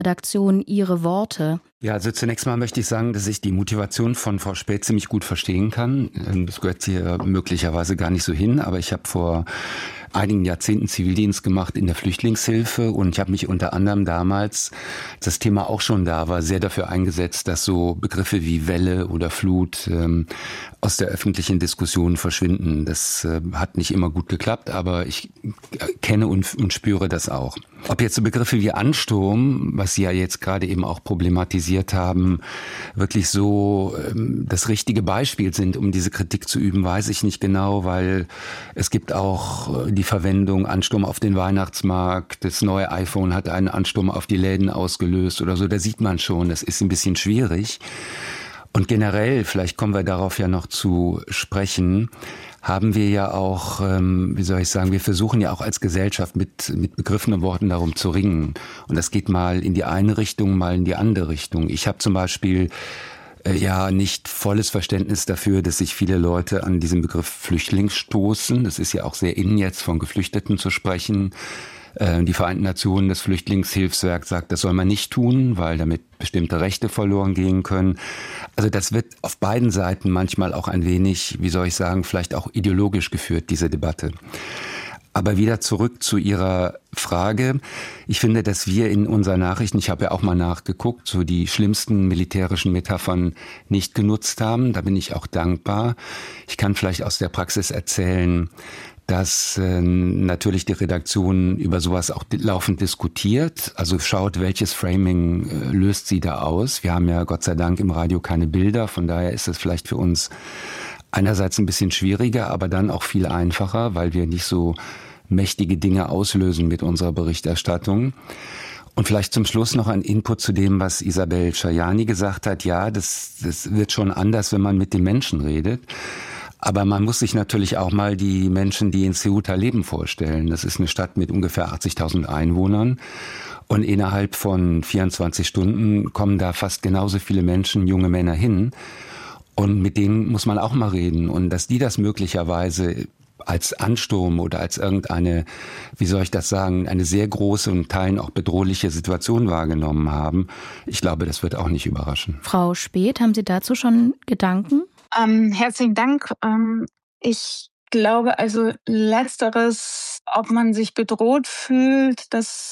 Redaktion Ihre Worte? Ja, also zunächst mal möchte ich sagen, dass ich die Motivation von Frau Späth ziemlich gut verstehen kann. Das gehört hier möglicherweise gar nicht so hin, aber ich habe vor einigen Jahrzehnten Zivildienst gemacht in der Flüchtlingshilfe und ich habe mich unter anderem damals, als das Thema auch schon da war, sehr dafür eingesetzt, dass so Begriffe wie Welle oder Flut aus der öffentlichen Diskussion verschwinden. Das hat nicht immer gut geklappt, aber ich kenne und spüre das auch. Ob jetzt so Begriffe wie Ansturm, was Sie ja jetzt gerade eben auch problematisiert haben, wirklich so das richtige Beispiel sind, um diese Kritik zu üben, weiß ich nicht genau, weil es gibt auch die Verwendung Ansturm auf den Weihnachtsmarkt, das neue iPhone hat einen Ansturm auf die Läden ausgelöst oder so, da sieht man schon, das ist ein bisschen schwierig. Und generell, vielleicht kommen wir darauf ja noch zu sprechen, haben wir ja auch, wir versuchen ja auch als Gesellschaft mit Begriffen und Worten darum zu ringen. Und das geht mal in die eine Richtung, mal in die andere Richtung. Ich habe zum Beispiel nicht volles Verständnis dafür, dass sich viele Leute an diesem Begriff Flüchtling stoßen. Das ist ja auch sehr in jetzt von Geflüchteten zu sprechen. Die Vereinten Nationen, das Flüchtlingshilfswerk sagt, das soll man nicht tun, weil damit bestimmte Rechte verloren gehen können. Also das wird auf beiden Seiten manchmal auch ein wenig, vielleicht auch ideologisch geführt, diese Debatte. Aber wieder zurück zu Ihrer Frage. Ich finde, dass wir in unseren Nachrichten, ich habe ja auch mal nachgeguckt, so die schlimmsten militärischen Metaphern nicht genutzt haben. Da bin ich auch dankbar. Ich kann vielleicht aus der Praxis erzählen, dass natürlich die Redaktion über sowas auch laufend diskutiert. Also schaut, welches Framing löst sie da aus. Wir haben ja Gott sei Dank im Radio keine Bilder, von daher ist es vielleicht für uns einerseits ein bisschen schwieriger, aber dann auch viel einfacher, weil wir nicht so mächtige Dinge auslösen mit unserer Berichterstattung. Und vielleicht zum Schluss noch ein Input zu dem, was Isabel Schajani gesagt hat. Ja, das wird schon anders, wenn man mit den Menschen redet. Aber man muss sich natürlich auch mal die Menschen, die in Ceuta leben, vorstellen. Das ist eine Stadt mit ungefähr 80.000 Einwohnern. Und innerhalb von 24 Stunden kommen da fast genauso viele Menschen, junge Männer hin. Und mit denen muss man auch mal reden. Und dass die das möglicherweise als Ansturm oder als irgendeine, eine sehr große und Teilen auch bedrohliche Situation wahrgenommen haben, ich glaube, das wird auch nicht überraschen. Frau Späth, haben Sie dazu schon Gedanken? Herzlichen Dank. Ich glaube also letzteres, ob man sich bedroht fühlt,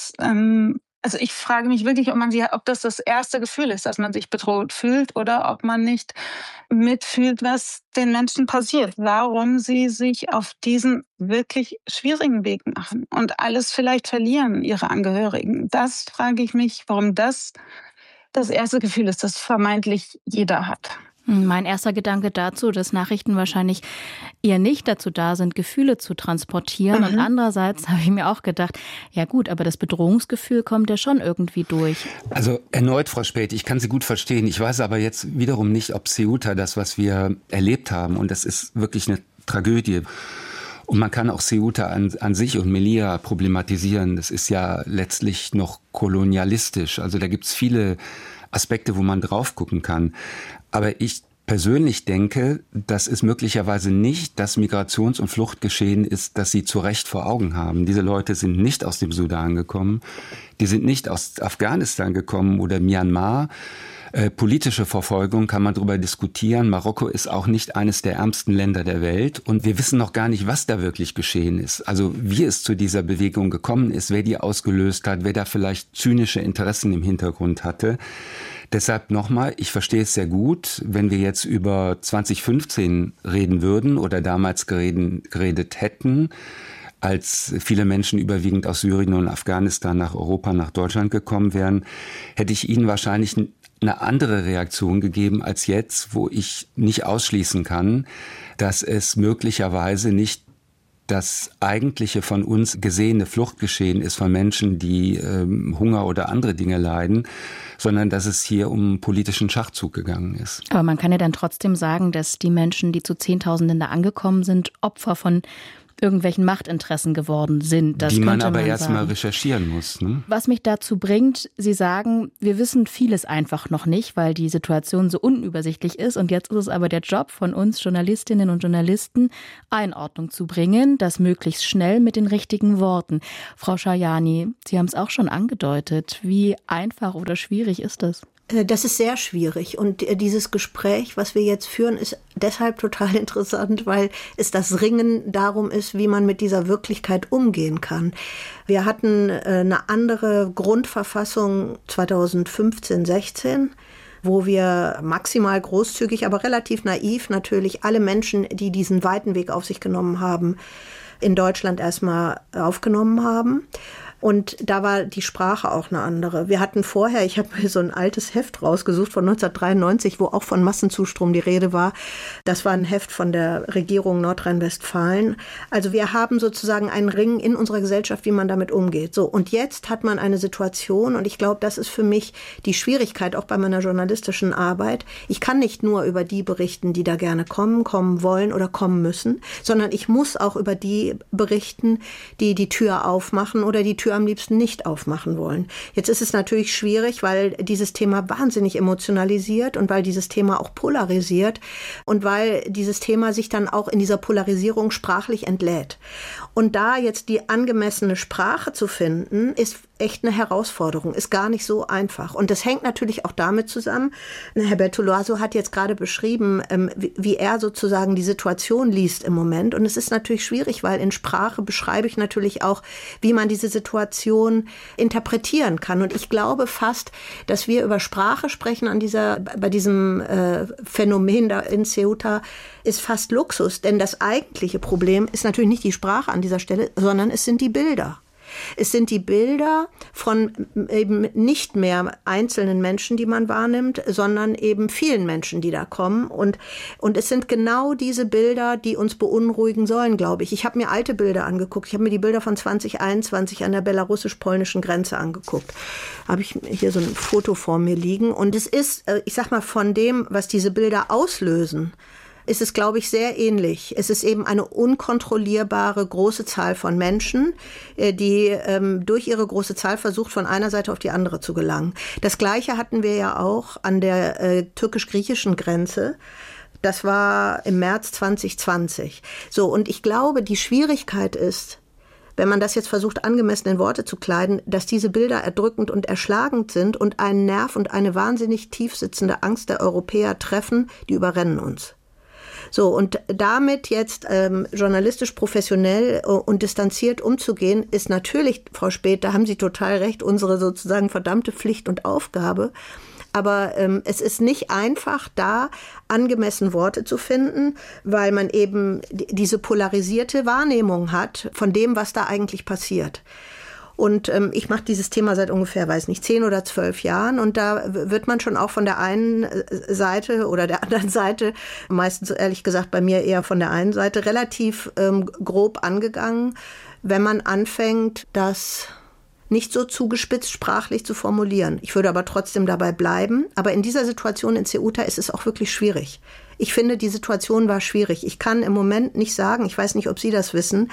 also ich frage mich wirklich, ob das erste Gefühl ist, dass man sich bedroht fühlt oder ob man nicht mitfühlt, was den Menschen passiert, warum sie sich auf diesen wirklich schwierigen Weg machen und alles vielleicht verlieren, ihre Angehörigen. Das frage ich mich, warum das erste Gefühl ist, das vermeintlich jeder hat. Mein erster Gedanke dazu, dass Nachrichten wahrscheinlich eher nicht dazu da sind, Gefühle zu transportieren. Und andererseits habe ich mir auch gedacht, ja gut, aber das Bedrohungsgefühl kommt ja schon irgendwie durch. Also erneut, Frau Späth, ich kann Sie gut verstehen. Ich weiß aber jetzt wiederum nicht, ob Ceuta, das, was wir erlebt haben, und das ist wirklich eine Tragödie. Und man kann auch Ceuta an sich und Melilla problematisieren. Das ist ja letztlich noch kolonialistisch. Also da gibt's viele Aspekte, wo man drauf gucken kann. Aber ich persönlich denke, dass es möglicherweise nicht das Migrations- und Fluchtgeschehen ist, das Sie zu Recht vor Augen haben. Diese Leute sind nicht aus dem Sudan gekommen, die sind nicht aus Afghanistan gekommen oder Myanmar. Politische Verfolgung kann man darüber diskutieren. Marokko ist auch nicht eines der ärmsten Länder der Welt. Und wir wissen noch gar nicht, was da wirklich geschehen ist. Also wie es zu dieser Bewegung gekommen ist, wer die ausgelöst hat, wer da vielleicht zynische Interessen im Hintergrund hatte. Deshalb nochmal, ich verstehe es sehr gut, wenn wir jetzt über 2015 reden würden oder damals geredet hätten, als viele Menschen überwiegend aus Syrien und Afghanistan nach Europa, nach Deutschland gekommen wären, hätte ich Ihnen wahrscheinlich eine andere Reaktion gegeben als jetzt, wo ich nicht ausschließen kann, dass es möglicherweise nicht das eigentliche von uns gesehene Fluchtgeschehen ist von Menschen, die Hunger oder andere Dinge leiden, sondern dass es hier um politischen Schachzug gegangen ist. Aber man kann ja dann trotzdem sagen, dass die Menschen, die zu Zehntausenden da angekommen sind, Opfer von irgendwelchen Machtinteressen geworden sind. Das die man könnte aber man erstmal sagen. recherchieren muss. Ne? Was mich dazu bringt, Sie sagen, wir wissen vieles einfach noch nicht, weil die Situation so unübersichtlich ist. Und jetzt ist es aber der Job von uns Journalistinnen und Journalisten, Einordnung zu bringen, das möglichst schnell mit den richtigen Worten. Frau Schajani, Sie haben es auch schon angedeutet. Wie einfach oder schwierig ist das? Das ist sehr schwierig und dieses Gespräch, was wir jetzt führen, ist deshalb total interessant, weil es das Ringen darum ist, wie man mit dieser Wirklichkeit umgehen kann. Wir hatten eine andere Grundverfassung 2015, 16, wo wir maximal großzügig, aber relativ naiv natürlich alle Menschen, die diesen weiten Weg auf sich genommen haben, in Deutschland erstmal aufgenommen haben. Und da war die Sprache auch eine andere. Wir hatten vorher, ich habe mir so ein altes Heft rausgesucht von 1993, wo auch von Massenzustrom die Rede war. Das war ein Heft von der Regierung Nordrhein-Westfalen. Also wir haben sozusagen einen Ring in unserer Gesellschaft, wie man damit umgeht. So, und jetzt hat man eine Situation, und ich glaube, das ist für mich die Schwierigkeit auch bei meiner journalistischen Arbeit. Ich kann nicht nur über die berichten, die da gerne kommen wollen oder kommen müssen, sondern ich muss auch über die berichten, die die Tür aufmachen oder die Tür am liebsten nicht aufmachen wollen. Jetzt ist es natürlich schwierig, weil dieses Thema wahnsinnig emotionalisiert und weil dieses Thema auch polarisiert und weil dieses Thema sich dann auch in dieser Polarisierung sprachlich entlädt. Und da jetzt die angemessene Sprache zu finden, ist echt eine Herausforderung, ist gar nicht so einfach. Und das hängt natürlich auch damit zusammen, Herbert Toloaso hat jetzt gerade beschrieben, wie er sozusagen die Situation liest im Moment. Und es ist natürlich schwierig, weil in Sprache beschreibe ich natürlich auch, wie man diese Situation interpretieren kann. Und ich glaube fast, dass wir über Sprache sprechen bei diesem Phänomen da in Ceuta, ist fast Luxus. Denn das eigentliche Problem ist natürlich nicht die Sprache an dieser Stelle, sondern es sind die Bilder. Es sind die Bilder von eben nicht mehr einzelnen Menschen, die man wahrnimmt, sondern eben vielen Menschen, die da kommen. Und es sind genau diese Bilder, die uns beunruhigen sollen, glaube ich. Ich habe mir alte Bilder angeguckt. Ich habe mir die Bilder von 2021 an der belarussisch-polnischen Grenze angeguckt. Habe ich hier so ein Foto vor mir liegen. Und es ist, ich sag mal, von dem, was diese Bilder auslösen, ist es, glaube ich, sehr ähnlich. Es ist eben eine unkontrollierbare große Zahl von Menschen, die durch ihre große Zahl versucht, von einer Seite auf die andere zu gelangen. Das Gleiche hatten wir ja auch an der türkisch-griechischen Grenze. Das war im März 2020. So, und ich glaube, die Schwierigkeit ist, wenn man das jetzt versucht, angemessen in Worte zu kleiden, dass diese Bilder erdrückend und erschlagend sind und einen Nerv und eine wahnsinnig tief sitzende Angst der Europäer treffen, die überrennen uns. So, und damit jetzt journalistisch professionell und distanziert umzugehen, ist natürlich, Frau Späth, da haben Sie total recht, unsere sozusagen verdammte Pflicht und Aufgabe. Aber es ist nicht einfach, da angemessen Worte zu finden, weil man eben diese polarisierte Wahrnehmung hat von dem, was da eigentlich passiert. Und ich mache dieses Thema seit ungefähr, 10 oder 12 Jahren. Und da wird man schon auch von der einen Seite oder der anderen Seite, meistens ehrlich gesagt bei mir eher von der einen Seite, relativ grob angegangen, wenn man anfängt, das nicht so zugespitzt sprachlich zu formulieren. Ich würde aber trotzdem dabei bleiben. Aber in dieser Situation in Ceuta ist es auch wirklich schwierig. Ich finde, die Situation war schwierig. Ich kann im Moment nicht sagen, ich weiß nicht, ob Sie das wissen,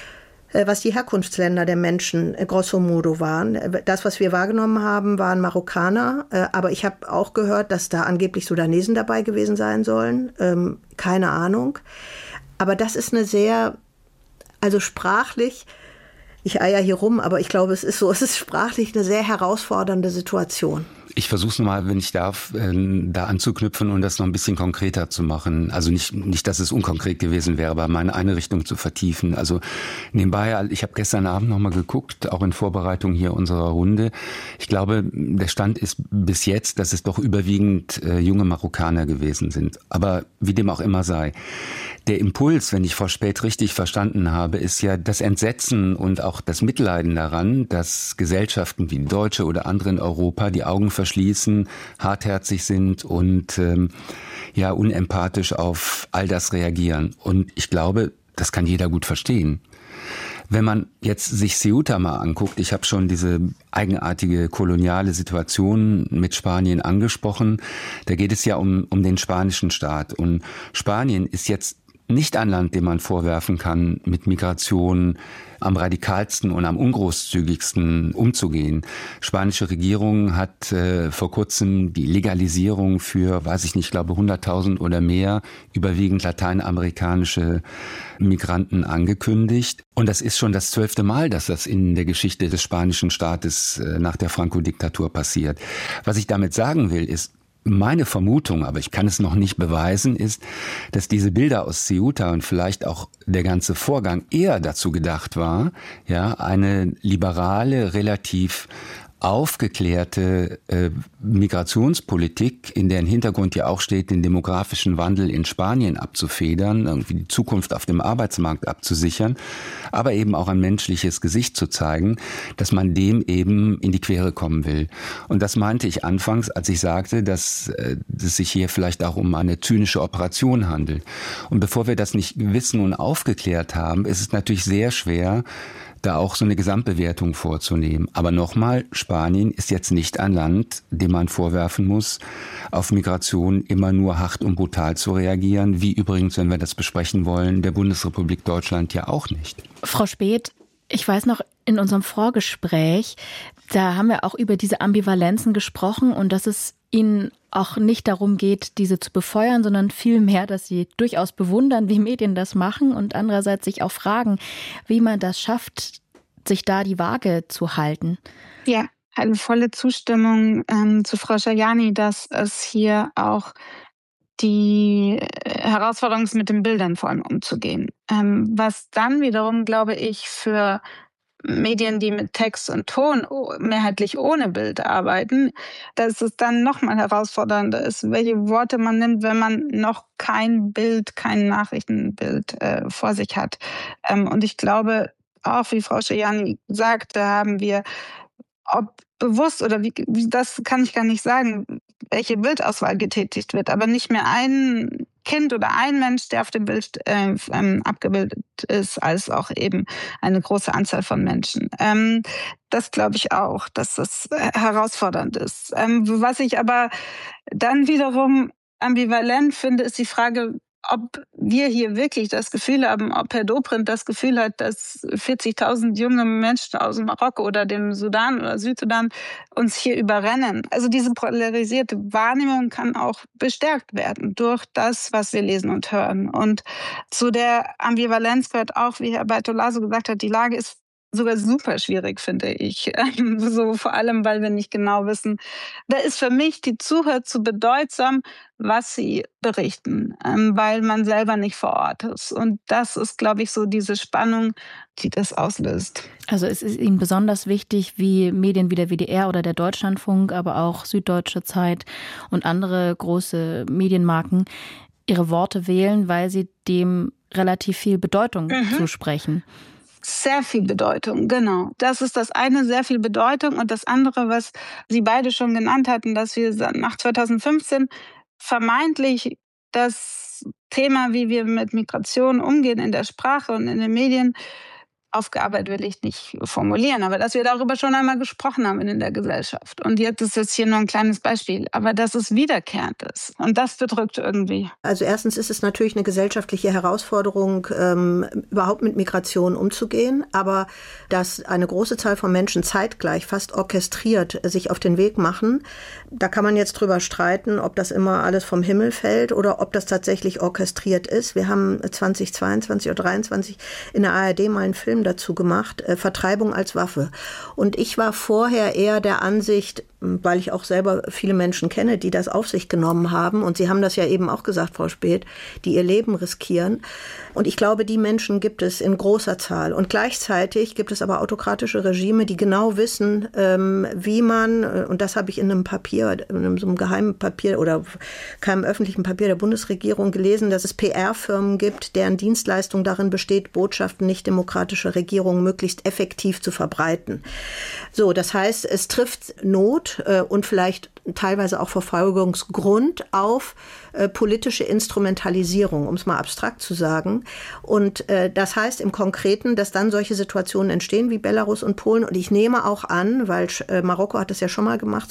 was die Herkunftsländer der Menschen grosso modo waren. Das, was wir wahrgenommen haben, waren Marokkaner. Aber ich habe auch gehört, dass da angeblich Sudanesen dabei gewesen sein sollen. Keine Ahnung. Aber das ist eine sehr, also sprachlich, ich eier hier rum, aber ich glaube, es ist sprachlich eine sehr herausfordernde Situation. Ich versuche es nochmal, wenn ich darf, da anzuknüpfen und das noch ein bisschen konkreter zu machen. Also nicht, dass es unkonkret gewesen wäre, aber meine eine Richtung zu vertiefen. Also nebenbei, ich habe gestern Abend nochmal geguckt, auch in Vorbereitung hier unserer Runde. Ich glaube, der Stand ist bis jetzt, dass es doch überwiegend junge Marokkaner gewesen sind. Aber wie dem auch immer sei. Der Impuls, wenn ich Frau Späth richtig verstanden habe, ist ja das Entsetzen und auch das Mitleiden daran, dass Gesellschaften wie die deutsche oder andere in Europa die Augen verschließen, hartherzig sind und unempathisch auf all das reagieren. Und ich glaube, das kann jeder gut verstehen. Wenn man jetzt sich Ceuta mal anguckt, ich habe schon diese eigenartige koloniale Situation mit Spanien angesprochen, da geht es ja um den spanischen Staat. Und Spanien ist jetzt nicht ein Land, dem man vorwerfen kann, mit Migration am radikalsten und am ungroßzügigsten umzugehen. Spanische Regierung hat vor kurzem die Legalisierung für, ich glaube 100.000 oder mehr, überwiegend lateinamerikanische Migranten angekündigt. Und das ist schon das 12. Mal, dass das in der Geschichte des spanischen Staates nach der Franco-Diktatur passiert. Was ich damit sagen will, ist, meine Vermutung, aber ich kann es noch nicht beweisen, ist, dass diese Bilder aus Ceuta und vielleicht auch der ganze Vorgang eher dazu gedacht war, eine liberale, relativ aufgeklärte Migrationspolitik, in deren Hintergrund ja auch steht, den demografischen Wandel in Spanien abzufedern, irgendwie die Zukunft auf dem Arbeitsmarkt abzusichern, aber eben auch ein menschliches Gesicht zu zeigen, dass man dem eben in die Quere kommen will. Und das meinte ich anfangs, als ich sagte, dass es sich hier vielleicht auch um eine zynische Operation handelt. Und bevor wir das nicht wissen und aufgeklärt haben, ist es natürlich sehr schwer, da auch so eine Gesamtbewertung vorzunehmen. Aber nochmal, Spanien ist jetzt nicht ein Land, dem man vorwerfen muss, auf Migration immer nur hart und brutal zu reagieren, wie übrigens, wenn wir das besprechen wollen, der Bundesrepublik Deutschland ja auch nicht. Frau Speth, ich weiß noch, in unserem Vorgespräch, da haben wir auch über diese Ambivalenzen gesprochen und dass es Ihnen auch nicht darum geht, diese zu befeuern, sondern vielmehr, dass Sie durchaus bewundern, wie Medien das machen und andererseits sich auch fragen, wie man das schafft, sich da die Waage zu halten. Ja, eine volle Zustimmung zu Frau Schajani, dass es hier auch die Herausforderung ist, mit den Bildern vor allem umzugehen. Was dann wiederum, glaube ich, für Medien, die mit Text und Ton mehrheitlich ohne Bild arbeiten, dass es dann nochmal herausfordernder ist, welche Worte man nimmt, wenn man noch kein Bild, kein Nachrichtenbild vor sich hat. Und ich glaube, auch wie Frau Schajani sagte, haben wir, ob bewusst oder wie, das kann ich gar nicht sagen, welche Bildauswahl getätigt wird, aber nicht mehr ein Kind oder ein Mensch, der auf dem Bild abgebildet ist, als auch eben eine große Anzahl von Menschen. Das glaube ich auch, dass das herausfordernd ist. Was ich aber dann wiederum ambivalent finde, ist die Frage, ob wir hier wirklich das Gefühl haben, ob Herr Dobrindt das Gefühl hat, dass 40.000 junge Menschen aus Marokko oder dem Sudan oder Südsudan uns hier überrennen. Also diese polarisierte Wahrnehmung kann auch bestärkt werden durch das, was wir lesen und hören. Und zu der Ambivalenz gehört auch, wie Herr Bartolazzo gesagt hat, die Lage ist sogar super schwierig, finde ich. So vor allem, weil wir nicht genau wissen. Da ist für mich die Zuhörer zu bedeutsam, was sie berichten, weil man selber nicht vor Ort ist. Und das ist, glaube ich, so diese Spannung, die das auslöst. Also es ist Ihnen besonders wichtig, wie Medien wie der WDR oder der Deutschlandfunk, aber auch Süddeutsche Zeit und andere große Medienmarken ihre Worte wählen, weil sie dem relativ viel Bedeutung zusprechen. Sehr viel Bedeutung, genau. Das ist das eine, sehr viel Bedeutung. Und das andere, was Sie beide schon genannt hatten, dass wir nach 2015 vermeintlich das Thema, wie wir mit Migration umgehen in der Sprache und in den Medien, aufgearbeitet will ich nicht formulieren, aber dass wir darüber schon einmal gesprochen haben in der Gesellschaft. Und jetzt ist jetzt hier nur ein kleines Beispiel, aber dass es wiederkehrend ist. Und das bedrückt irgendwie. Also erstens ist es natürlich eine gesellschaftliche Herausforderung, überhaupt mit Migration umzugehen, aber dass eine große Zahl von Menschen zeitgleich, fast orchestriert, sich auf den Weg machen, da kann man jetzt drüber streiten, ob das immer alles vom Himmel fällt oder ob das tatsächlich orchestriert ist. Wir haben 2022 oder 2023 in der ARD mal einen Film dazu gemacht, Vertreibung als Waffe. Und ich war vorher eher der Ansicht, weil ich auch selber viele Menschen kenne, die das auf sich genommen haben. Und Sie haben das ja eben auch gesagt, Frau Speth, die ihr Leben riskieren. Und ich glaube, die Menschen gibt es in großer Zahl. Und gleichzeitig gibt es aber autokratische Regime, die genau wissen, wie man, und das habe ich in einem Papier, in so einem geheimen Papier oder keinem öffentlichen Papier der Bundesregierung gelesen, dass es PR-Firmen gibt, deren Dienstleistung darin besteht, Botschaften nicht demokratischer Regierungen möglichst effektiv zu verbreiten. So, das heißt, es trifft Not und vielleicht teilweise auch Verfolgungsgrund auf politische Instrumentalisierung, um es mal abstrakt zu sagen. Und das heißt im Konkreten, dass dann solche Situationen entstehen wie Belarus und Polen. Und ich nehme auch an, weil Marokko hat das ja schon mal gemacht,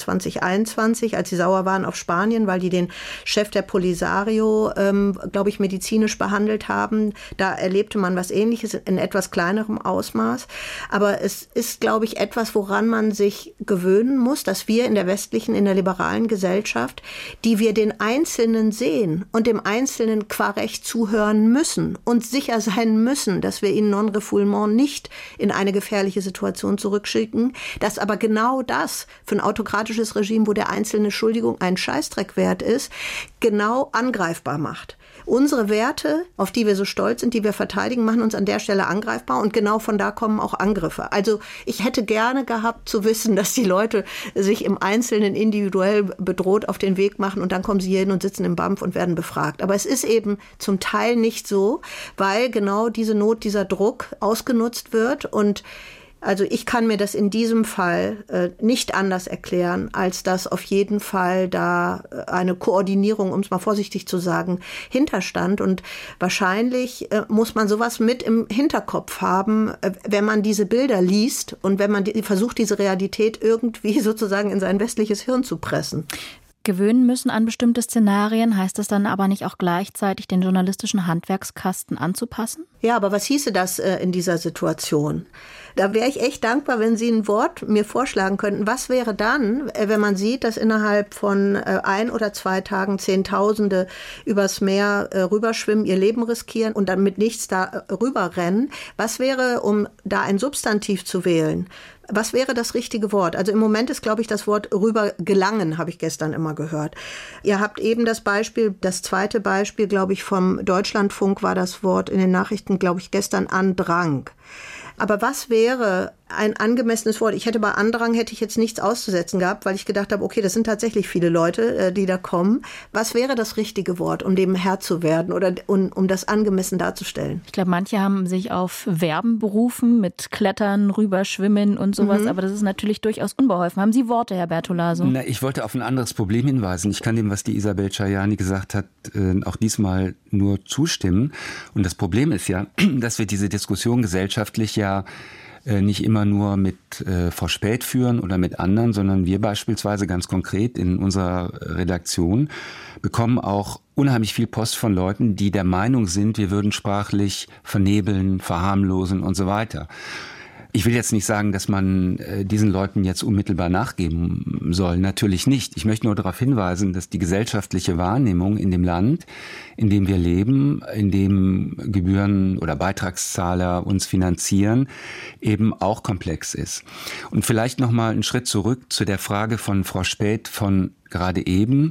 2021, als sie sauer waren auf Spanien, weil die den Chef der Polisario, glaube ich, medizinisch behandelt haben. Da erlebte man was Ähnliches in etwas kleinerem Ausmaß. Aber es ist, glaube ich, etwas, woran man sich gewöhnen muss, dass wir in der westlichen, in der liberalen Gesellschaft, die wir den Einzelnen sehen und dem Einzelnen qua Recht zuhören müssen und sicher sein müssen, dass wir ihn non-refoulement nicht in eine gefährliche Situation zurückschicken, dass aber genau das für ein autokratisches Regime, wo der einzelne Schuldigung ein Scheißdreck wert ist, genau angreifbar macht. Unsere Werte, auf die wir so stolz sind, die wir verteidigen, machen uns an der Stelle angreifbar und genau von da kommen auch Angriffe. Also ich hätte gerne gehabt zu wissen, dass die Leute sich im Einzelnen individuell bedroht auf den Weg machen und dann kommen sie hier hin und sitzen im BAMF und werden befragt. Aber es ist eben zum Teil nicht so, weil genau diese Not, dieser Druck ausgenutzt wird und also ich kann mir das in diesem Fall nicht anders erklären, als dass auf jeden Fall da eine Koordinierung, um es mal vorsichtig zu sagen, hinterstand. Und wahrscheinlich muss man sowas mit im Hinterkopf haben, wenn man diese Bilder liest und wenn man versucht, diese Realität irgendwie sozusagen in sein westliches Hirn zu pressen. Gewöhnen müssen an bestimmte Szenarien, heißt das dann aber nicht auch gleichzeitig den journalistischen Handwerkskasten anzupassen? Ja, aber was hieße das in dieser Situation? Da wäre ich echt dankbar, wenn Sie ein Wort mir vorschlagen könnten. Was wäre dann, wenn man sieht, dass innerhalb von 1 oder 2 Tagen Zehntausende übers Meer rüberschwimmen, ihr Leben riskieren und dann mit nichts da rüberrennen? Was wäre, um da ein Substantiv zu wählen? Was wäre das richtige Wort? Also im Moment ist, glaube ich, das Wort rübergelangen, habe ich gestern immer gehört. Ihr habt eben das Beispiel, das zweite Beispiel, glaube ich, vom Deutschlandfunk war das Wort in den Nachrichten, glaube ich, gestern Andrang. Aber was wäre ein angemessenes Wort? Ich hätte bei Andrang hätte ich jetzt nichts auszusetzen gehabt, weil ich gedacht habe, okay, das sind tatsächlich viele Leute, die da kommen. Was wäre das richtige Wort, um dem Herr zu werden oder um das angemessen darzustellen? Ich glaube, manche haben sich auf Verben berufen mit Klettern, Rüberschwimmen und sowas, aber das ist natürlich durchaus unbeholfen. Haben Sie Worte, Herr Bertolaso? Na, ich wollte auf ein anderes Problem hinweisen. Ich kann dem, was die Isabel Chayani gesagt hat, auch diesmal nur zustimmen. Und das Problem ist ja, dass wir diese Diskussion gesellschaftlich ja nicht immer nur mit Frau Späth führen oder mit anderen, sondern wir beispielsweise ganz konkret in unserer Redaktion bekommen auch unheimlich viel Post von Leuten, die der Meinung sind, wir würden sprachlich vernebeln, verharmlosen und so weiter. Ich will jetzt nicht sagen, dass man diesen Leuten jetzt unmittelbar nachgeben soll. Natürlich nicht. Ich möchte nur darauf hinweisen, dass die gesellschaftliche Wahrnehmung in dem Land, in dem wir leben, in dem Gebühren- oder Beitragszahler uns finanzieren, eben auch komplex ist. Und vielleicht noch mal einen Schritt zurück zu der Frage von Frau Späth von gerade eben,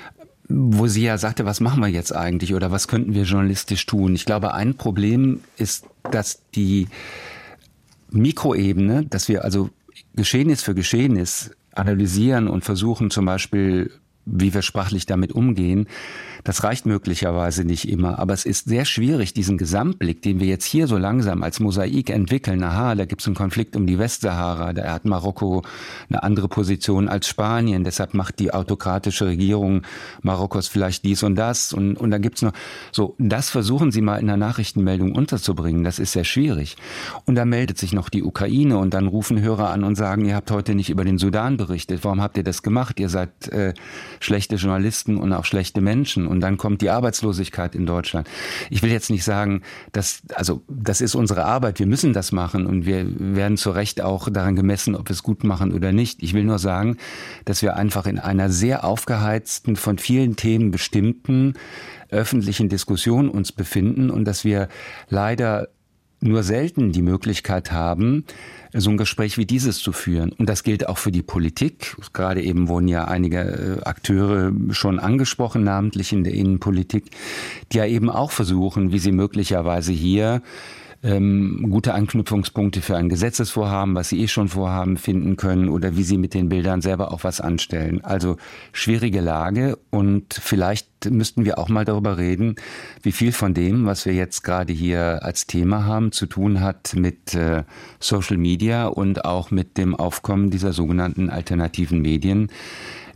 wo sie ja sagte, was machen wir jetzt eigentlich oder was könnten wir journalistisch tun? Ich glaube, ein Problem ist, dass die Mikroebene, dass wir also Geschehnis für Geschehnis analysieren und versuchen zum Beispiel, wie wir sprachlich damit umgehen, das reicht möglicherweise nicht immer. Aber es ist sehr schwierig, diesen Gesamtblick, den wir jetzt hier so langsam als Mosaik entwickeln. Aha, da gibt es einen Konflikt um die Westsahara, da hat Marokko eine andere Position als Spanien, deshalb macht die autokratische Regierung Marokkos vielleicht dies und das. Und dann gibt es noch so, das versuchen Sie mal in der Nachrichtenmeldung unterzubringen, das ist sehr schwierig. Und da meldet sich noch die Ukraine und dann rufen Hörer an und sagen, ihr habt heute nicht über den Sudan berichtet, warum habt ihr das gemacht? Ihr seid schlechte Journalisten und auch schlechte Menschen. Und dann kommt die Arbeitslosigkeit in Deutschland. Ich will jetzt nicht sagen, das ist unsere Arbeit, wir müssen das machen und wir werden zu Recht auch daran gemessen, ob wir es gut machen oder nicht. Ich will nur sagen, dass wir einfach in einer sehr aufgeheizten, von vielen Themen bestimmten öffentlichen Diskussion uns befinden und dass wir leider nur selten die Möglichkeit haben, so ein Gespräch wie dieses zu führen. Und das gilt auch für die Politik. Gerade eben wurden ja einige Akteure schon angesprochen, namentlich in der Innenpolitik, die ja eben auch versuchen, wie sie möglicherweise hier gute Anknüpfungspunkte für ein Gesetzesvorhaben, was sie schon vorhaben, finden können oder wie sie mit den Bildern selber auch was anstellen. Also schwierige Lage und vielleicht müssten wir auch mal darüber reden, wie viel von dem, was wir jetzt gerade hier als Thema haben, zu tun hat mit Social Media und auch mit dem Aufkommen dieser sogenannten alternativen Medien,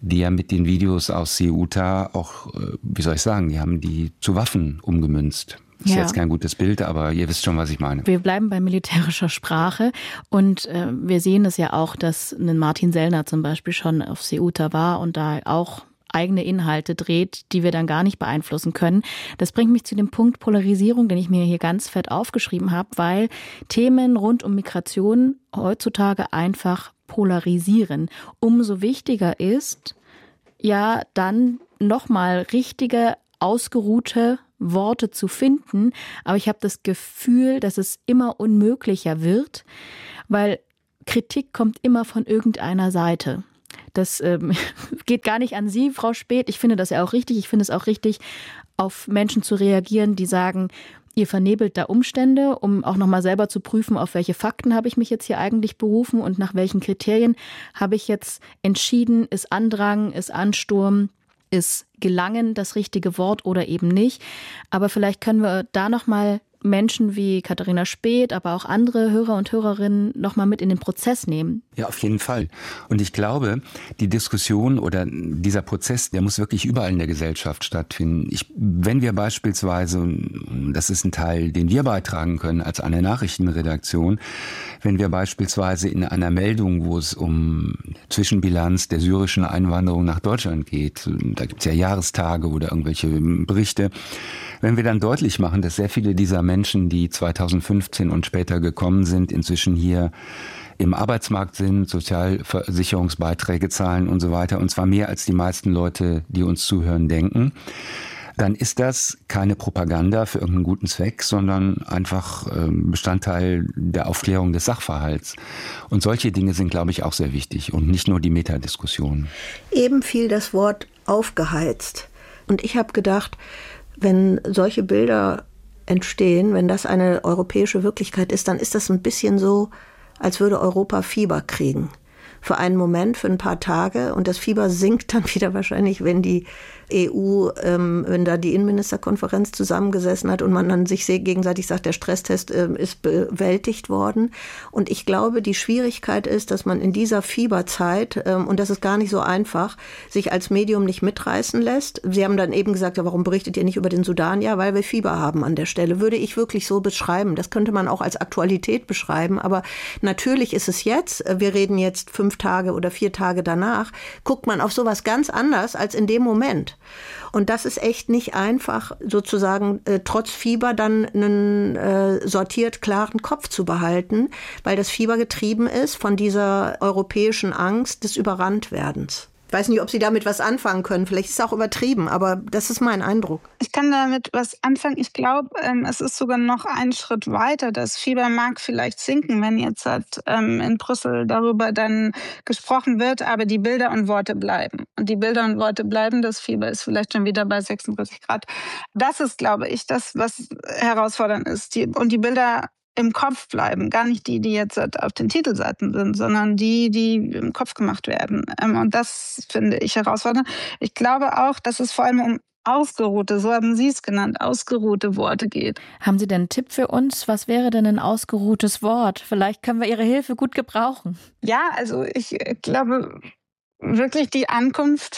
die ja mit den Videos aus Ceuta auch, wie soll ich sagen, die haben die zu Waffen umgemünzt. Ist jetzt kein gutes Bild, aber ihr wisst schon, was ich meine. Wir bleiben bei militärischer Sprache und wir sehen es ja auch, dass ein Martin Sellner zum Beispiel schon auf Ceuta war und da auch eigene Inhalte dreht, die wir dann gar nicht beeinflussen können. Das bringt mich zu dem Punkt Polarisierung, den ich mir hier ganz fett aufgeschrieben habe, weil Themen rund um Migration heutzutage einfach polarisieren. Umso wichtiger ist, ja, dann nochmal richtige, ausgeruhte Worte zu finden. Aber ich habe das Gefühl, dass es immer unmöglicher wird, weil Kritik kommt immer von irgendeiner Seite. Das geht gar nicht an Sie, Frau Späth. Ich finde das ja auch richtig. Ich finde es auch richtig, auf Menschen zu reagieren, die sagen, ihr vernebelt da Umstände, um auch nochmal selber zu prüfen, auf welche Fakten habe ich mich jetzt hier eigentlich berufen und nach welchen Kriterien habe ich jetzt entschieden, ist Andrang, ist Ansturm, ist Gelangen das richtige Wort oder eben nicht. Aber vielleicht können wir da nochmal Menschen wie Katharina Späth, aber auch andere Hörer und Hörerinnen noch mal mit in den Prozess nehmen. Ja, auf jeden Fall. Und ich glaube, die Diskussion oder dieser Prozess, der muss wirklich überall in der Gesellschaft stattfinden. Wenn wir beispielsweise, das ist ein Teil, den wir beitragen können als eine Nachrichtenredaktion, wenn wir beispielsweise in einer Meldung, wo es um Zwischenbilanz der syrischen Einwanderung nach Deutschland geht, da gibt es ja Jahrestage oder irgendwelche Berichte, wenn wir dann deutlich machen, dass sehr viele dieser Menschen, die 2015 und später gekommen sind, inzwischen hier im Arbeitsmarkt sind, Sozialversicherungsbeiträge zahlen und so weiter, und zwar mehr als die meisten Leute, die uns zuhören, denken, dann ist das keine Propaganda für irgendeinen guten Zweck, sondern einfach Bestandteil der Aufklärung des Sachverhalts. Und solche Dinge sind, glaube ich, auch sehr wichtig und nicht nur die Metadiskussion. Eben fiel das Wort aufgeheizt. Und ich habe gedacht, wenn solche Bilder entstehen, wenn das eine europäische Wirklichkeit ist, dann ist das ein bisschen so, als würde Europa Fieber kriegen. Für einen Moment, für ein paar Tage. Und das Fieber sinkt dann wieder wahrscheinlich, wenn die EU, wenn da die Innenministerkonferenz zusammengesessen hat und man dann sich gegenseitig sagt, der Stresstest ist bewältigt worden. Und ich glaube, die Schwierigkeit ist, dass man in dieser Fieberzeit, und das ist gar nicht so einfach, sich als Medium nicht mitreißen lässt. Sie haben dann eben gesagt, ja, warum berichtet ihr nicht über den Sudan? Ja, weil wir Fieber haben an der Stelle. Würde ich wirklich so beschreiben. Das könnte man auch als Aktualität beschreiben. Aber natürlich ist es jetzt, wir reden jetzt 5 Tage oder 4 Tage danach, guckt man auf sowas ganz anders als in dem Moment. Und das ist echt nicht einfach, sozusagen trotz Fieber dann einen sortiert klaren Kopf zu behalten, weil das Fieber getrieben ist von dieser europäischen Angst des Überranntwerdens. Ich weiß nicht, ob Sie damit was anfangen können. Vielleicht ist es auch übertrieben, aber das ist mein Eindruck. Ich kann damit was anfangen. Ich glaube, es ist sogar noch einen Schritt weiter. Das Fieber mag vielleicht sinken, wenn jetzt in Brüssel darüber dann gesprochen wird, aber die Bilder und Worte bleiben. Und die Bilder und Worte bleiben. Das Fieber ist vielleicht schon wieder bei 36 Grad. Das ist, glaube ich, das, was herausfordernd ist. Und die Bilder im Kopf bleiben. Gar nicht die jetzt auf den Titelseiten sind, sondern die im Kopf gemacht werden. Und das finde ich herausfordernd. Ich glaube auch, dass es vor allem um ausgeruhte, so haben Sie es genannt, ausgeruhte Worte geht. Haben Sie denn einen Tipp für uns? Was wäre denn ein ausgeruhtes Wort? Vielleicht können wir Ihre Hilfe gut gebrauchen. Ja, also ich glaube wirklich die Ankunft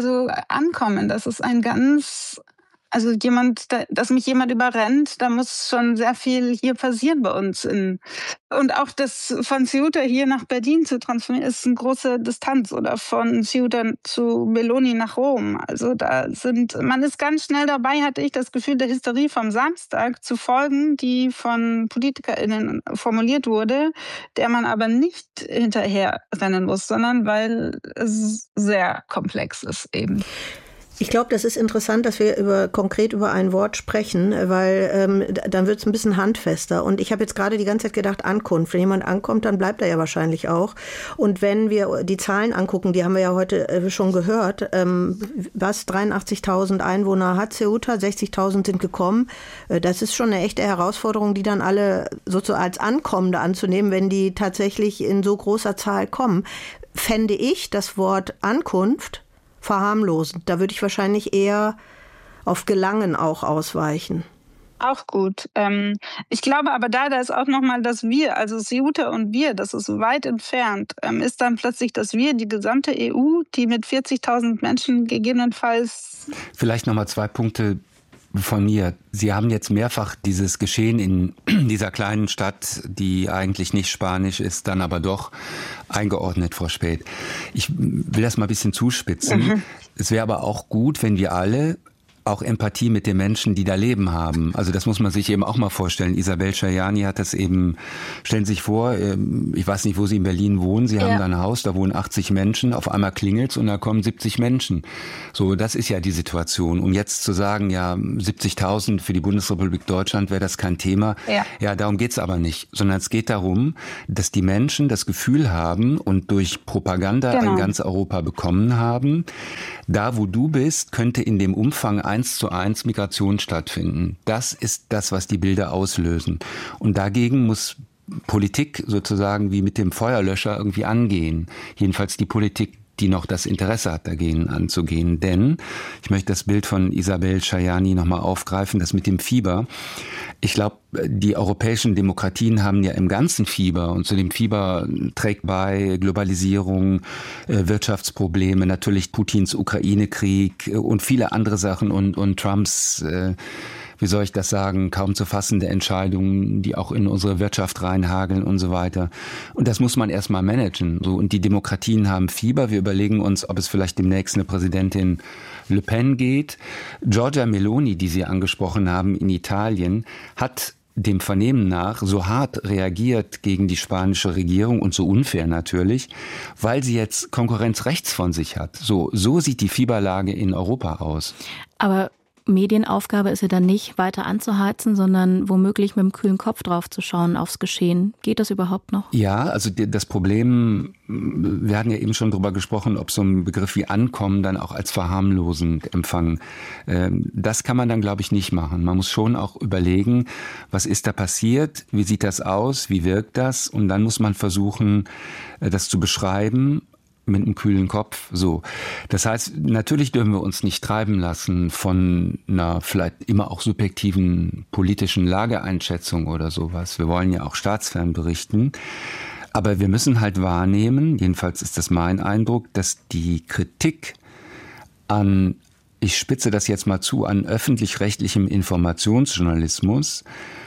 Ankommen. Das ist ein ganz... Also dass mich jemand überrennt, da muss schon sehr viel hier passieren bei uns. Und auch das von Ceuta hier nach Berlin zu transformieren, ist eine große Distanz. Oder von Ceuta zu Meloni nach Rom. Also man ist ganz schnell dabei, hatte ich das Gefühl, der Hysterie vom Samstag zu folgen, die von PolitikerInnen formuliert wurde, der man aber nicht hinterher rennen muss, sondern weil es sehr komplex ist eben. Ich glaube, das ist interessant, dass wir konkret über ein Wort sprechen, weil dann wird es ein bisschen handfester. Und ich habe jetzt gerade die ganze Zeit gedacht, Ankunft. Wenn jemand ankommt, dann bleibt er ja wahrscheinlich auch. Und wenn wir die Zahlen angucken, die haben wir ja heute schon gehört, 83.000 Einwohner hat Ceuta, 60.000 sind gekommen. Das ist schon eine echte Herausforderung, die dann alle sozusagen als Ankommende anzunehmen, wenn die tatsächlich in so großer Zahl kommen. Fände ich das Wort Ankunft verharmlosend. Da würde ich wahrscheinlich eher auf Gelangen auch ausweichen. Auch gut. Ich glaube aber da ist auch nochmal das Wir, also Ceuta und wir, das ist weit entfernt. Ist dann plötzlich das Wir, die gesamte EU, die mit 40.000 Menschen gegebenenfalls... Vielleicht nochmal 2 Punkte von mir. Sie haben jetzt mehrfach dieses Geschehen in dieser kleinen Stadt, die eigentlich nicht spanisch ist, dann aber doch eingeordnet, Frau Späth. Ich will das mal ein bisschen zuspitzen. Es wäre aber auch gut, wenn wir alle auch Empathie mit den Menschen, die da leben, haben. Also das muss man sich eben auch mal vorstellen. Isabel Schajani hat das eben, stellen Sie sich vor, ich weiß nicht, wo Sie in Berlin wohnen, Sie haben da ein Haus, da wohnen 80 Menschen, auf einmal klingelt's und da kommen 70 Menschen. So, das ist ja die Situation. Um jetzt zu sagen, ja, 70.000 für die Bundesrepublik Deutschland wäre das kein Thema. Ja, darum geht's aber nicht. Sondern es geht darum, dass die Menschen das Gefühl haben und durch Propaganda in ganz Europa bekommen haben, da wo du bist, könnte in dem Umfang 1:1 Migration stattfinden. Das ist das, was die Bilder auslösen. Und dagegen muss Politik sozusagen wie mit dem Feuerlöscher irgendwie angehen. Jedenfalls die Politik, die noch das Interesse hat, dagegen anzugehen. Denn, ich möchte das Bild von Isabel Schajani nochmal aufgreifen, das mit dem Fieber. Ich glaube, die europäischen Demokratien haben ja im ganzen Fieber, und zu dem Fieber trägt bei Globalisierung, Wirtschaftsprobleme, natürlich Putins Ukraine-Krieg und viele andere Sachen und Trumps, wie soll ich das sagen, kaum zu fassende Entscheidungen, die auch in unsere Wirtschaft reinhageln und so weiter. Und das muss man erstmal managen. So, und die Demokratien haben Fieber. Wir überlegen uns, ob es vielleicht demnächst eine Präsidentin Le Pen geht. Giorgia Meloni, die Sie angesprochen haben, in Italien, hat dem Vernehmen nach so hart reagiert gegen die spanische Regierung und so unfair natürlich, weil sie jetzt Konkurrenz rechts von sich hat. So sieht die Fieberlage in Europa aus. Aber Medienaufgabe ist ja dann nicht weiter anzuheizen, sondern womöglich mit dem kühlen Kopf drauf zu schauen aufs Geschehen. Geht das überhaupt noch? Ja, also das Problem, wir hatten ja eben schon drüber gesprochen, ob so ein Begriff wie Ankommen dann auch als verharmlosend empfangen. Das kann man dann, glaube ich, nicht machen. Man muss schon auch überlegen, was ist da passiert, wie sieht das aus, wie wirkt das? Und dann muss man versuchen, das zu beschreiben, mit einem kühlen Kopf, so. Das heißt, natürlich dürfen wir uns nicht treiben lassen von einer vielleicht immer auch subjektiven politischen Lageeinschätzung oder sowas. Wir wollen ja auch staatsfern berichten. Aber wir müssen halt wahrnehmen, jedenfalls ist das mein Eindruck, dass die Kritik an, ich spitze das jetzt mal zu, an öffentlich-rechtlichem Informationsjournalismus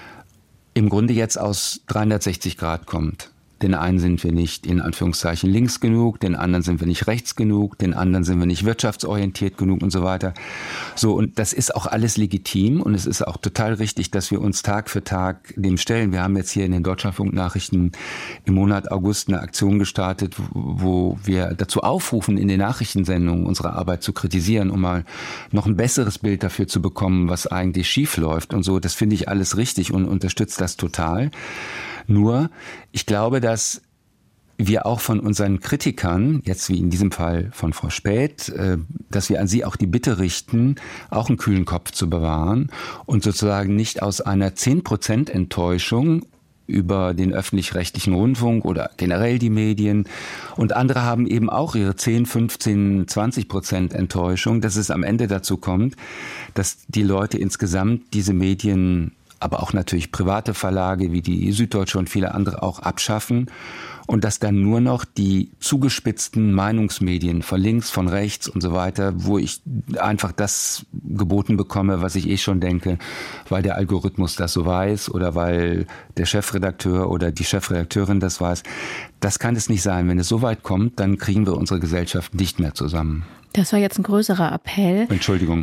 im Grunde jetzt aus 360 Grad kommt. Den einen sind wir nicht in Anführungszeichen links genug, den anderen sind wir nicht rechts genug, den anderen sind wir nicht wirtschaftsorientiert genug und so weiter. So, und das ist auch alles legitim und es ist auch total richtig, dass wir uns Tag für Tag dem stellen. Wir haben jetzt hier in den Deutschlandfunk-Nachrichten im Monat August eine Aktion gestartet, wo wir dazu aufrufen, in den Nachrichtensendungen unsere Arbeit zu kritisieren, um mal noch ein besseres Bild dafür zu bekommen, was eigentlich schief läuft und so. Das finde ich alles richtig und unterstützt das total. Nur, ich glaube, dass wir auch von unseren Kritikern, jetzt wie in diesem Fall von Frau Späth, dass wir an sie auch die Bitte richten, auch einen kühlen Kopf zu bewahren und sozusagen nicht aus einer 10% Enttäuschung über den öffentlich-rechtlichen Rundfunk oder generell die Medien. Und andere haben eben auch ihre 10, 15, 20% Enttäuschung, dass es am Ende dazu kommt, dass die Leute insgesamt diese Medien, aber auch natürlich private Verlage wie die Süddeutsche und viele andere auch abschaffen und dass dann nur noch die zugespitzten Meinungsmedien von links, von rechts und so weiter, wo ich einfach das geboten bekomme, was ich schon denke, weil der Algorithmus das so weiß oder weil der Chefredakteur oder die Chefredakteurin das weiß. Das kann es nicht sein. Wenn es so weit kommt, dann kriegen wir unsere Gesellschaft nicht mehr zusammen. Das war jetzt ein größerer Appell. Entschuldigung.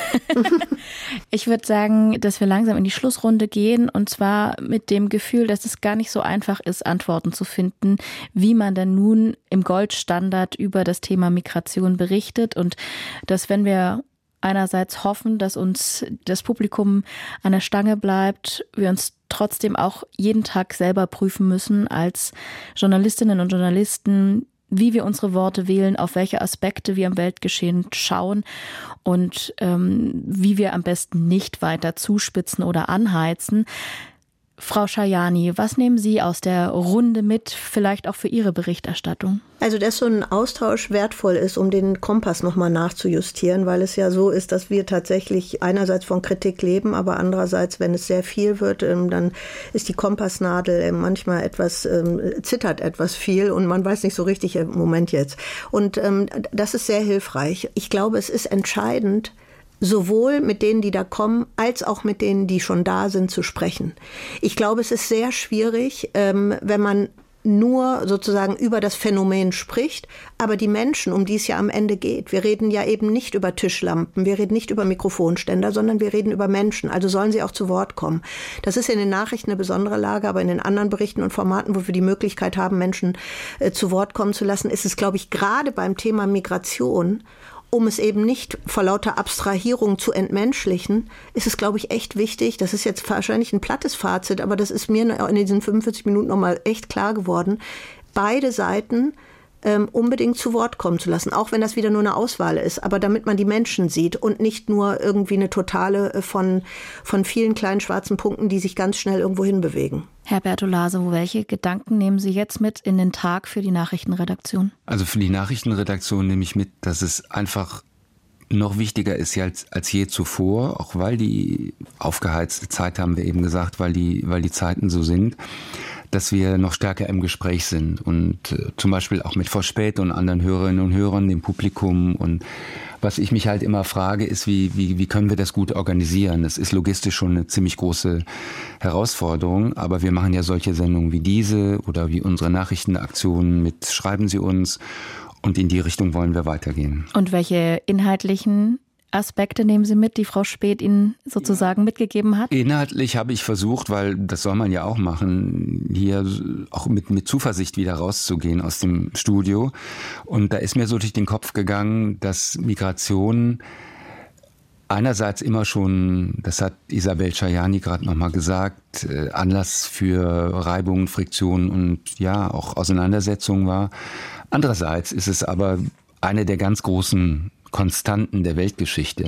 Ich würde sagen, dass wir langsam in die Schlussrunde gehen und zwar mit dem Gefühl, dass es gar nicht so einfach ist, Antworten zu finden, wie man denn nun im Goldstandard über das Thema Migration berichtet und dass, wenn wir einerseits hoffen, dass uns das Publikum an der Stange bleibt, wir uns trotzdem auch jeden Tag selber prüfen müssen als Journalistinnen und Journalisten, wie wir unsere Worte wählen, auf welche Aspekte wir im Weltgeschehen schauen und wie wir am besten nicht weiter zuspitzen oder anheizen. Frau Schajani, was nehmen Sie aus der Runde mit, vielleicht auch für Ihre Berichterstattung? Also, dass so ein Austausch wertvoll ist, um den Kompass nochmal nachzujustieren, weil es ja so ist, dass wir tatsächlich einerseits von Kritik leben, aber andererseits, wenn es sehr viel wird, dann ist die Kompassnadel manchmal zittert etwas viel und man weiß nicht so richtig im Moment jetzt. Und das ist sehr hilfreich. Ich glaube, es ist entscheidend, sowohl mit denen, die da kommen, als auch mit denen, die schon da sind, zu sprechen. Ich glaube, es ist sehr schwierig, wenn man nur sozusagen über das Phänomen spricht, aber die Menschen, um die es ja am Ende geht. Wir reden ja eben nicht über Tischlampen, wir reden nicht über Mikrofonständer, sondern wir reden über Menschen. Also sollen sie auch zu Wort kommen. Das ist in den Nachrichten eine besondere Lage, aber in den anderen Berichten und Formaten, wo wir die Möglichkeit haben, Menschen zu Wort kommen zu lassen, ist es, glaube ich, gerade beim Thema Migration, um es eben nicht vor lauter Abstrahierung zu entmenschlichen, ist es, glaube ich, echt wichtig, das ist jetzt wahrscheinlich ein plattes Fazit, aber das ist mir in diesen 45 Minuten nochmal echt klar geworden, beide Seiten unbedingt zu Wort kommen zu lassen, auch wenn das wieder nur eine Auswahl ist, aber damit man die Menschen sieht und nicht nur irgendwie eine Totale von vielen kleinen schwarzen Punkten, die sich ganz schnell irgendwo hinbewegen. Herr Bertolaso, welche Gedanken nehmen Sie jetzt mit in den Tag für die Nachrichtenredaktion? Also für die Nachrichtenredaktion nehme ich mit, dass es einfach noch wichtiger ist als je zuvor, auch weil die aufgeheizte Zeit, haben wir eben gesagt, weil die Zeiten so sind, dass wir noch stärker im Gespräch sind und zum Beispiel auch mit Frau Späth und anderen Hörerinnen und Hörern, dem Publikum. Und was ich mich halt immer frage, ist, wie können wir das gut organisieren? Es ist logistisch schon eine ziemlich große Herausforderung, aber wir machen ja solche Sendungen wie diese oder wie unsere Nachrichtenaktionen mit Schreiben Sie uns, und in die Richtung wollen wir weitergehen. Und welche inhaltlichen Aspekte nehmen Sie mit, die Frau Späth Ihnen sozusagen mitgegeben hat? Inhaltlich habe ich versucht, weil das soll man ja auch machen, hier auch mit Zuversicht wieder rauszugehen aus dem Studio. Und da ist mir so durch den Kopf gegangen, dass Migration einerseits immer schon, das hat Isabel Schajani gerade nochmal gesagt, Anlass für Reibungen, Friktionen und ja, auch Auseinandersetzungen war. Andererseits ist es aber eine der ganz großen Konstanten der Weltgeschichte.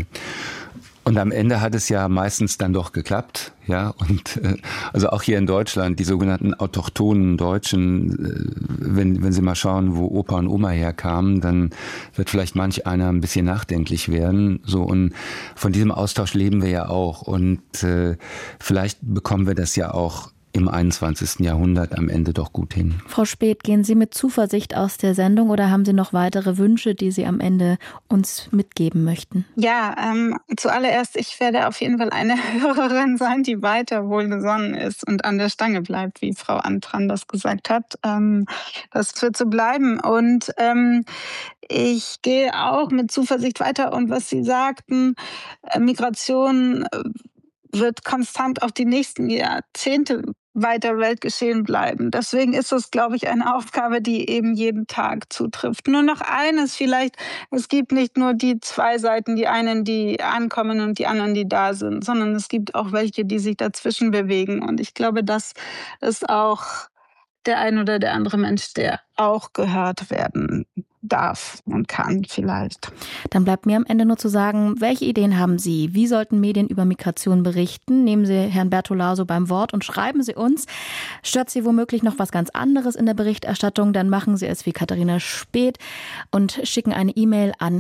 Und am Ende hat es ja meistens dann doch geklappt, ja. Und also auch hier in Deutschland, die sogenannten autochthonen Deutschen, wenn Sie mal schauen, wo Opa und Oma herkamen, dann wird vielleicht manch einer ein bisschen nachdenklich werden. So, und von diesem Austausch leben wir ja auch. Und vielleicht bekommen wir das ja auch im 21. Jahrhundert am Ende doch gut hin. Frau Späth, gehen Sie mit Zuversicht aus der Sendung oder haben Sie noch weitere Wünsche, die Sie am Ende uns mitgeben möchten? Ja, zuallererst, ich werde auf jeden Fall eine Hörerin sein, die weiter wohlgesonnen ist und an der Stange bleibt, wie Frau Antran das gesagt hat. Das wird so bleiben. Und ich gehe auch mit Zuversicht weiter. Und was Sie sagten, Migration wird konstant auch die nächsten Jahrzehnte weiter Weltgeschehen bleiben. Deswegen ist es, glaube ich, eine Aufgabe, die eben jeden Tag zutrifft. Nur noch eines vielleicht, es gibt nicht nur die zwei Seiten, die einen, die ankommen und die anderen, die da sind, sondern es gibt auch welche, die sich dazwischen bewegen. Und ich glaube, das ist auch der ein oder der andere Mensch, der auch gehört werden darf und kann vielleicht. Dann bleibt mir am Ende nur zu sagen, welche Ideen haben Sie? Wie sollten Medien über Migration berichten? Nehmen Sie Herrn Bertolaso beim Wort und schreiben Sie uns. Stört Sie womöglich noch was ganz anderes in der Berichterstattung? Dann machen Sie es wie Katharina Späth und schicken eine E-Mail an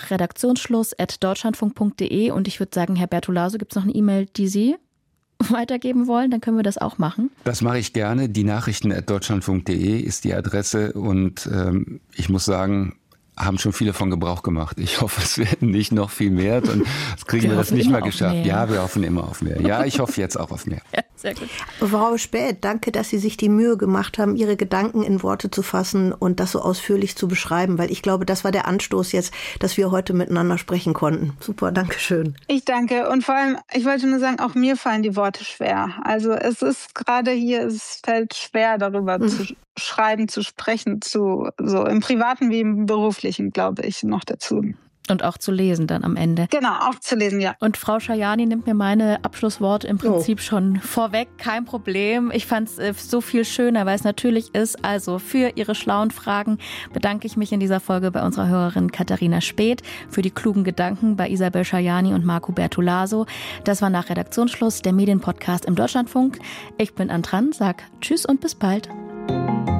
nachredaktionsschluss@deutschlandfunk.de. Und ich würde sagen, Herr Bertolaso, gibt es noch eine E-Mail, die Sie weitergeben wollen, dann können wir das auch machen. Das mache ich gerne. Die Nachrichten@deutschlandfunk.de ist die Adresse und ich muss sagen, haben schon viele von Gebrauch gemacht. Ich hoffe, es werden nicht noch viel mehr. Dann kriegen wir das nicht mal geschafft. Mehr. Ja, wir hoffen immer auf mehr. Ja, ich hoffe jetzt auch auf mehr. Ja, sehr gut. Frau Späth, danke, dass Sie sich die Mühe gemacht haben, Ihre Gedanken in Worte zu fassen und das so ausführlich zu beschreiben, weil ich glaube, das war der Anstoß jetzt, dass wir heute miteinander sprechen konnten. Super, danke schön. Ich danke und vor allem, ich wollte nur sagen, auch mir fallen die Worte schwer. Also es ist gerade hier, es fällt schwer, darüber zu schreiben, zu sprechen, so im Privaten wie im Beruflichen, glaube ich, noch dazu. Und auch zu lesen dann am Ende. Genau, auch zu lesen, ja. Und Frau Schajani nimmt mir meine Abschlussworte im Prinzip schon vorweg. Kein Problem. Ich fand es so viel schöner, weil es natürlich ist. Also für Ihre schlauen Fragen bedanke ich mich in dieser Folge bei unserer Hörerin Katharina Späth, für die klugen Gedanken bei Isabel Schajani und Marco Bertolaso. Das war nach Redaktionsschluss der Medienpodcast im Deutschlandfunk. Ich bin Antran, sag Tschüss und bis bald.